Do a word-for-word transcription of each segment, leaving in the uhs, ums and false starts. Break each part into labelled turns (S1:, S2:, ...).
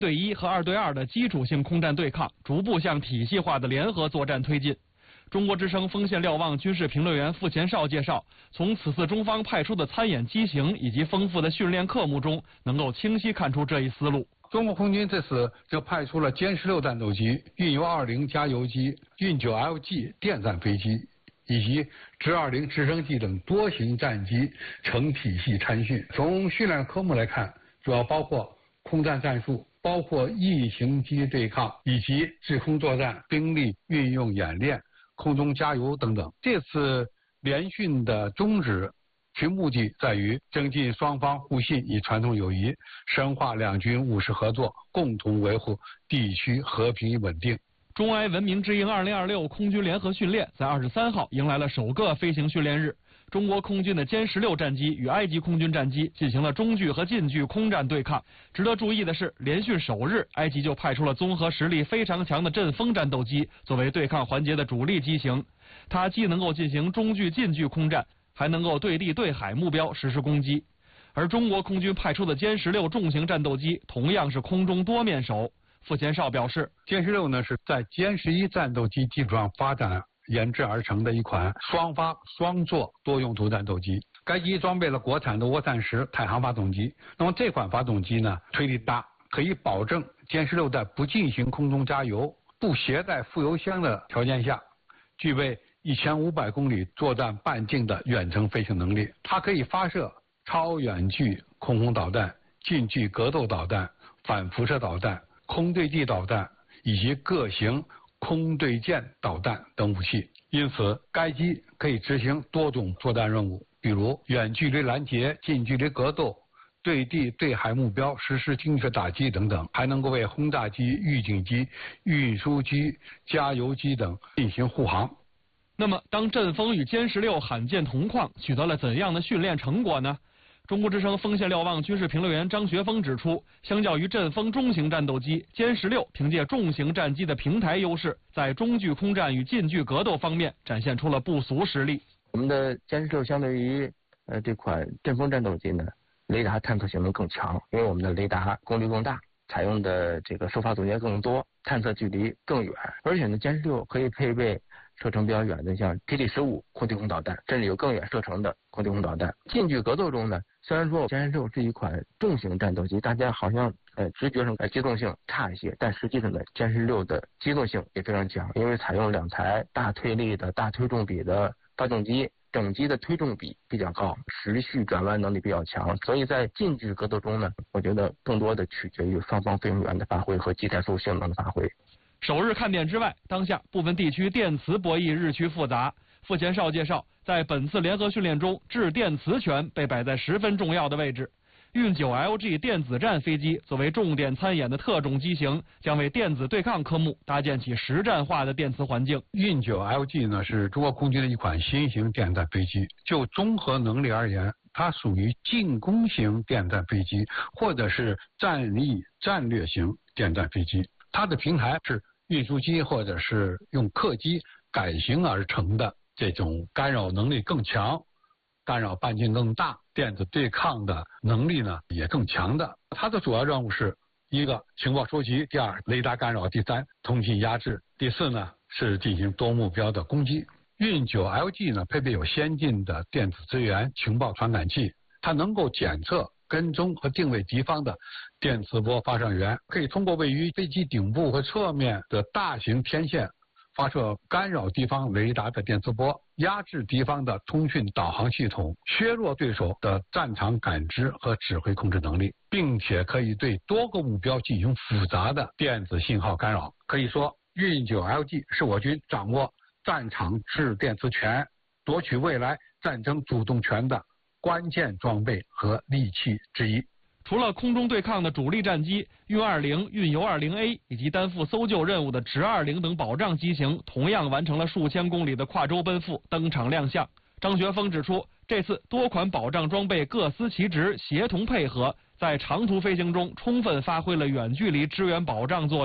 S1: 对一和二对二的基础性空战对抗，逐步向体系化的联合作战推进。中国之声锋线瞭望军事评论员傅前绍介绍，从此次中方派出的参演机型以及丰富的训练科目中，能够清晰看出这一思路。
S2: 中国空军这次就派出了歼十六战斗机、运油二零加油机、运九 L G 电战飞机以及直二零直升机等多型战机成体系参训。从训练科目来看，主要包括空战战术，包括异形机对抗以及制空作战、兵力运用演练、空中加油等等。这次联训的宗旨其目的在于增进双方互信与传统友谊，深化两军务实合作，共同维护地区和平与稳定。
S1: 中埃文明之鹰二零二六空军联合训练在二十三号迎来了首个飞行训练日。中国空军的歼十六战机与埃及空军战机进行了中距和近距空战对抗。值得注意的是，联训首日，埃及就派出了综合实力非常强的阵风战斗机作为对抗环节的主力机型。它既能够进行中距、近距空战，还能够对地对海目标实施攻击。而中国空军派出的歼十六重型战斗机同样是空中多面手。傅前绍表示，
S2: 歼十六呢是在歼十一战斗机基础上发展研制而成的一款双发双座多用途战斗机。该机装备了国产的涡扇十太行发动机。那么这款发动机呢，推力大，可以保证歼十六在不进行空中加油、不携带副油箱的条件下，具备一千五百公里作战半径的远程飞行能力。它可以发射超远距空空导弹、近距格斗导弹、反辐射导弹、空对地导弹以及各型空对舰导弹等武器。因此，该机可以执行多种作战任务，比如远距离拦截、近距离格斗、对地对海目标实施精确打击等等，还能够为轰炸机、预警机、运输机、加油机等进行护航。
S1: 那么，当阵风与歼十六罕见同框，取得了怎样的训练成果呢？中国之声锋线瞭望军事评论员张学峰指出，相较于阵风中型战斗机，歼十六凭借重型战机的平台优势，在中距空战与近距格斗方面展现出了不俗实力。
S3: 我们的歼十六相对于呃这款阵风战斗机呢，雷达探测性能更强，因为我们的雷达功率更大，采用的这个收发组件更多，探测距离更远，而且呢，歼十六可以配备射程比较远的像霹雳十五空地空导弹，甚至有更远射程的空地空导弹。近距格斗中呢，虽然说歼十六是一款重型战斗机，大家好像呃直觉上呃机动性差一些，但实际上呢，歼十六的机动性也非常强，因为采用两台大推力的大推重比的发动机，整机的推重比比较高，时序转弯能力比较强，所以在近距格斗中呢，我觉得更多的取决于双方飞行员的发挥和机台术性能的发挥。
S1: 首日看点之外，当下部分地区电磁博弈日趋复杂。傅前绍介绍，在本次联合训练中，制电磁权被摆在十分重要的位置。运九 L G 电子战飞机作为重点参演的特种机型，将为电子对抗科目搭建起实战化的电磁环境。
S2: 运九 L G 呢是中国空军的一款新型电战飞机，就综合能力而言，它属于进攻型电战飞机，或者是战役战略型电战飞机。它的平台是运输机或者是用客机改型而成的，这种干扰能力更强，干扰半径更大，电子对抗的能力呢也更强的。它的主要任务是一个情报收集，第二雷达干扰，第三通信压制，第四呢是进行多目标的攻击。运九 L G 呢配备有先进的电子资源情报传感器，它能够检测跟踪和定位敌方的电磁波发射源，可以通过位于飞机顶部和侧面的大型天线发射干扰敌方雷达的电磁波，压制敌方的通讯导航系统，削弱对手的战场感知和指挥控制能力，并且可以对多个目标进行复杂的电子信号干扰。可以说，运九 L G 是我军掌握战场制电磁权、夺取未来战争主动权的关键装备和利器之一。
S1: 除了空中对抗的主力战机运二零、运油二零 A 以及担负搜救任务的直二零等保障机型，同样完成了数千公里的跨洲奔赴，登场亮相。张学峰指出，这次多款保障装备各司其职，协同配合，在长途飞行中充分发挥了远距离支援保障作用。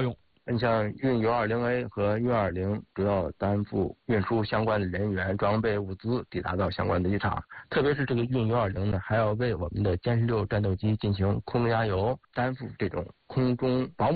S3: 你像运 U 二零 A 和运二零主要担负运输相关的人员、装备、物资抵达到相关的机场，特别是这个运 U 二零呢，还要为我们的歼十六战斗机进行空中加油，担负这种空中保姆